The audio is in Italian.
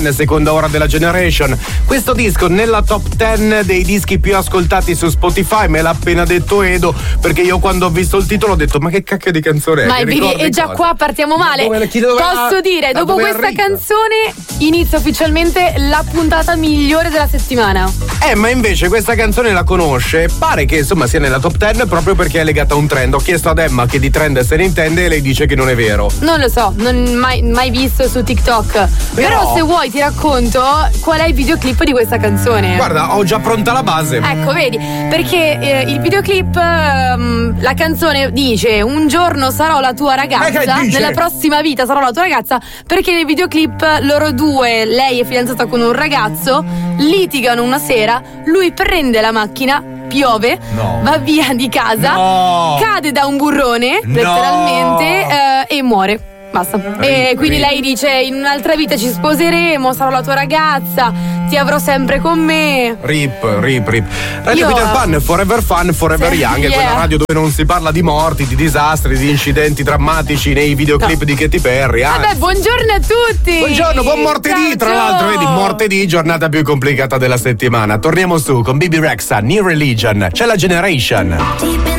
Seconda ora della Generation. Questo disco nella top 10 dei dischi più ascoltati su Spotify. Me l'ha appena detto Edo, perché io quando ho visto il titolo ho detto ma che cacchio di canzone è? Ma e già cosa? Qua partiamo male. Posso dire, dopo questa canzone inizia ufficialmente la puntata migliore della settimana. Ma invece questa canzone la conosce. Pare che insomma sia nella top 10 proprio perché è legata a un trend. Ho chiesto ad Emma che di trend se ne intende e lei dice che non è vero. Non lo so, non mai visto su TikTok. Però se vuoi ti racconto qual è il videoclip di questa canzone. Guarda, ho già pronta la base. Ecco, vedi, perché il videoclip, la canzone dice un giorno sarò la tua ragazza, nella prossima vita sarò la tua ragazza, perché nel videoclip loro due, lei è fidanzata con un ragazzo, litigano una sera, lui prende la macchina, piove, va via di casa, cade da un burrone, letteralmente, e muore. Basta. E quindi lei dice in un'altra vita ci sposeremo, sarò la tua ragazza, ti avrò sempre con me. Rip. Radio Peter Pan, Forever Fun, Forever Young. È quella radio dove non si parla di morti, di disastri, di incidenti drammatici nei videoclip di Katy Perry. Vabbè, buongiorno a tutti. Buongiorno, buon martedì. Tra l'altro, vedi, martedì, giornata più complicata della settimana. Torniamo su con Bibi Rexha, New Religion. C'è la Generation.